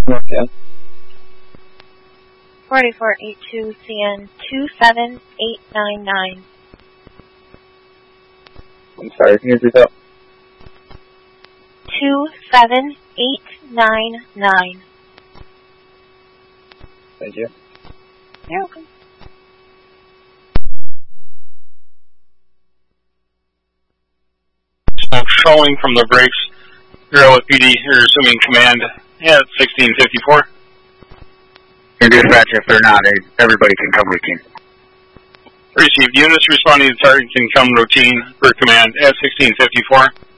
Okay. 4482 CN 27899. I'm sorry, can you repeat that? 27899. Thank you. You're welcome. Showing from the brakes. You're with PD. You're assuming command at 1654. Your dispatch, if they're not, everybody can come routine. Received. Units responding to target can come routine for command at 1654.